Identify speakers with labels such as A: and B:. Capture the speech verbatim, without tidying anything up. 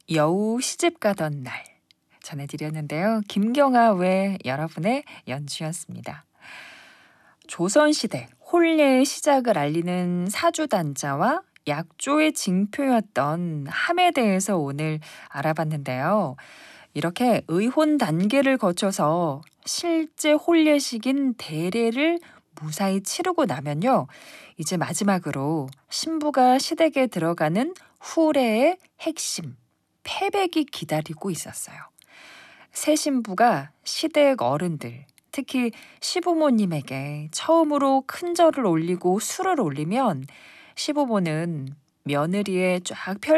A: 여우 시집 가던 날 전해드렸는데요. 김경아 외 여러분의 연주였습니다. 조선시대 혼례의 시작을 알리는 사주단자와 약조의 징표였던 함에 대해서 오늘 알아봤는데요. 이렇게 의혼 단계를 거쳐서 실제 혼례식인 대례를 무사히 치르고 나면요. 이제 마지막으로 신부가 시댁에 들어가는 후례의 핵심, 패백이 기다리고 있었어요. 새 신부가 시댁 어른들, 특히 시부모님에게 처음으로 큰 절을 올리고 술을 올리면 시부모는 며느리의 쫙 펼